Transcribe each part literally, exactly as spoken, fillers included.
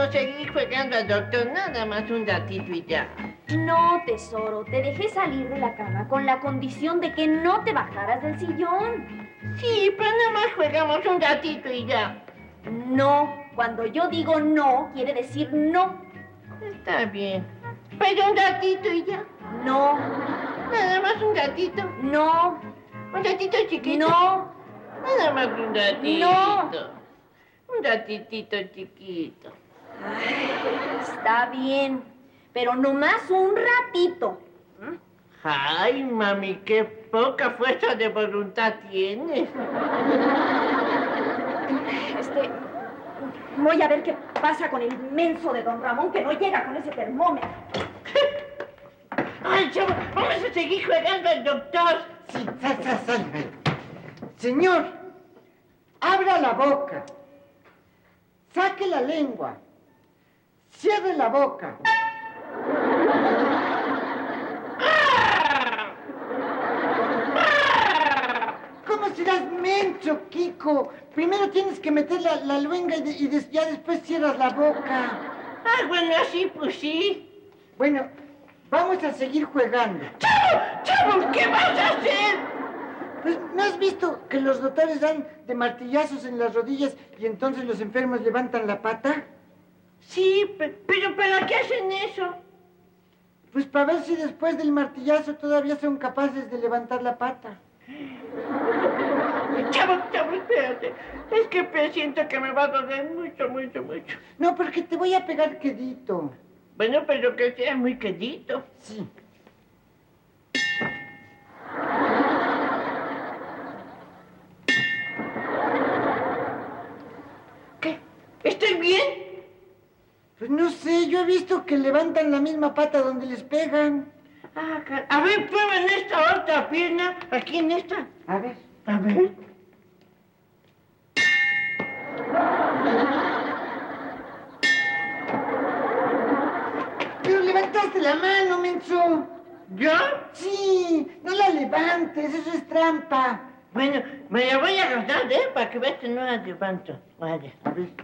puedo seguir jugando al doctor nada más un ratito y ya. No, tesoro, te dejé salir de la cama con la condición de que no te bajaras del sillón. Sí, pero nada más jugamos un ratito y ya. No, cuando yo digo no, quiere decir no. Está bien, pero un ratito y ya. No. Nada más un ratito. No. Un ratito chiquito. No. Nada más un ratito. No. Un ratitito chiquito. Ay, está bien, pero nomás un ratito. ¿Mm? Ay, mami, qué poca fuerza de voluntad tienes. Este, voy a ver qué pasa con el inmenso de don Ramón que no llega con ese termómetro. Ay, chavo, vamos a seguir jugando al doctor. Sí, sal, sal, sal. Señor, abra la boca. Saque la lengua. Cierre la boca. ¿Cómo serás menso, Kiko? Primero tienes que meter la, la luenga y, de, y de, ya después cierras la boca. Ah, bueno, así pues sí. Bueno, vamos a seguir jugando. ¡Chavo! ¡Chavo! ¿Qué vas a hacer? Pues, ¿no has visto que los doctores dan de martillazos en las rodillas y entonces los enfermos levantan la pata? Sí, pero ¿para qué hacen eso? Pues para ver si después del martillazo todavía son capaces de levantar la pata. Chavo, chavo, espérate. Es que presiento que me va a doler mucho, mucho, mucho. No, porque te voy a pegar quedito. Bueno, pero que sea muy quedito. Sí. ¿Qué? ¿Estoy bien? Pues no sé, yo he visto que levantan la misma pata donde les pegan. Ah, car... A ver, prueba en esta otra pierna. Aquí en esta. A ver. A ver. Pero levantaste la mano, menso. ¿Yo? Sí, no la levantes, eso es trampa. Bueno, me la voy a agarrar, ¿eh? Para que veas que no la levanto. Vale. A ver.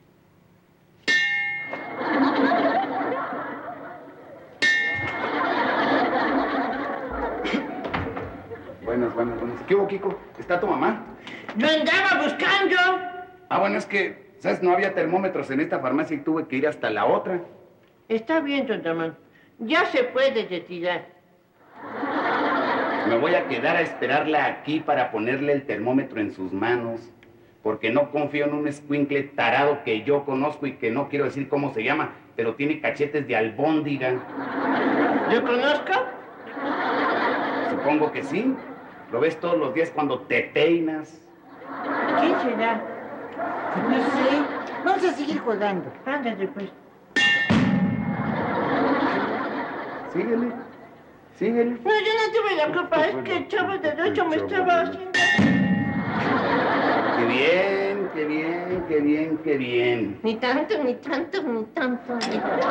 Buenas, buenas, buenas. ¿Qué hubo, Kiko? ¿Está tu mamá? ¡Lo andaba buscando! Ah, bueno, es que, ¿sabes? No había termómetros en esta farmacia y tuve que ir hasta la otra. Está bien, don Ramón. Ya se puede retirar. Me voy a quedar a esperarla aquí para ponerle el termómetro en sus manos, porque no confío en un escuincle tarado que yo conozco y que no quiero decir cómo se llama, pero tiene cachetes de albóndiga. ¿Lo conozco? Supongo que sí. Lo ves todos los días cuando te peinas. ¿Quién será? No sé. Vamos a seguir jugando. Ándale, pues. Síguele. Síguele. No, yo no tuve la culpa. Es que el chavo de ocho me estaba haciendo... Qué bien, qué bien, qué bien, qué bien. Ni tanto, ni tanto, ni tanto, ni tanto.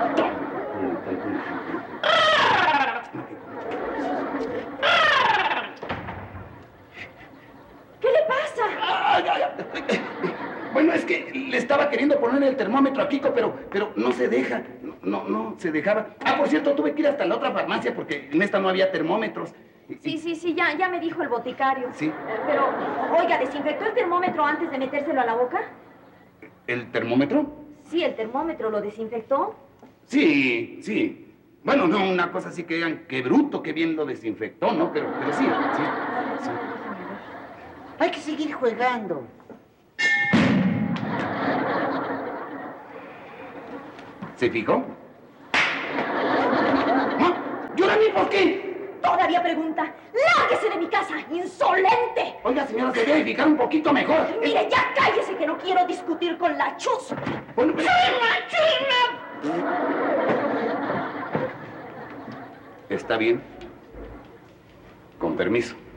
¿Qué le pasa? Ay, ay, ay. Bueno, es que le estaba queriendo poner el termómetro a Kiko, pero, pero no se deja. No, no, no se dejaba. Ah, por cierto, tuve que ir hasta la otra farmacia porque en esta no había termómetros. Sí, sí, sí, ya, ya me dijo el boticario. Sí. Pero, oiga, ¿desinfectó el termómetro antes de metérselo a la boca? ¿El termómetro? Sí, el termómetro lo desinfectó. Sí, sí. Bueno, no una cosa así que digan, qué bruto, qué bien lo desinfectó, ¿no? Pero, pero sí, sí, sí. Hay que seguir jugando. ¿Se fijó? ¿No? ¿Yo a mí por qué? Todavía pregunta. ¡Lárguese de mi casa, insolente! Oiga, señora, se debe fijar un poquito mejor. Mire, ya cállese que no quiero discutir con la chusma. Bueno, pero... ¡Chusma, chusma! Está bien. Con permiso.